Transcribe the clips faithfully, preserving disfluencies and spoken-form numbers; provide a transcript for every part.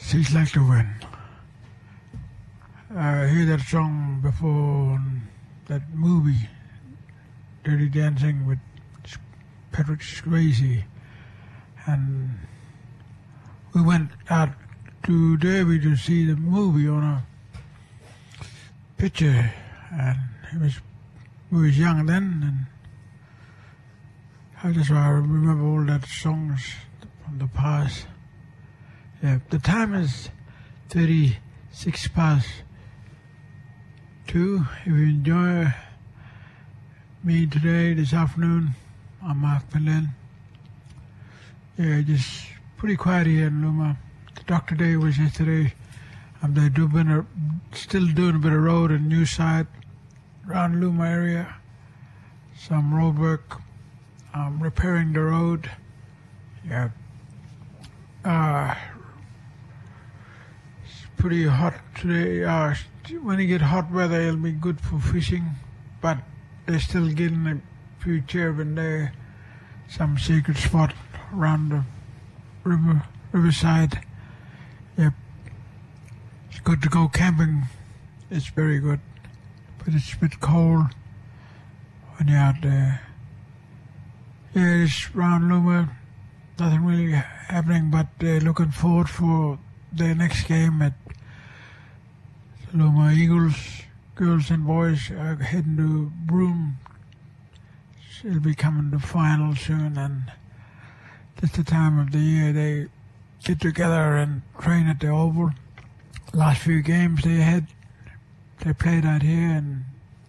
Seems like the wind. I hear that song before on that movie, Dirty Dancing with Patrick Swayze, and we went out to Derby to see the movie on a picture, and it was we was young then, and I just I remember all that songs from the past. Yeah, the time is thirty-six past two. If you enjoy me today, this afternoon, I'm Mark Finland. Yeah, just pretty quiet here in Luma. The doctor day was yesterday. I'm there doing a, still doing a bit of road and new side around Luma area. Some road work. I'm repairing the road. Yeah. Uh, it's pretty hot today. Uh, when you get hot weather, it'll be good for fishing, but they're still getting a few chervin there. Some secret spot around the river riverside. Yep. It's good to go camping. It's very good. But it's a bit cold when you're out there. Yeah, it's round Luma. Nothing really happening, but they're looking forward for their next game at Luma Eagles. Girls and boys are heading to Broome. It'll be coming to final soon, and that's the time of the year they get together and train at the Oval. Last few games they had, they played out here, and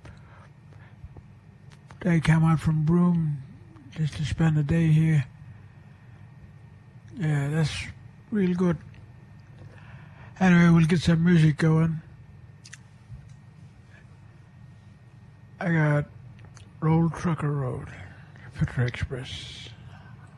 they came out from Broome just to spend a day here. Yeah, that's real good. Anyway, we'll get some music going. I got Roll Trucker Road, Picture Express.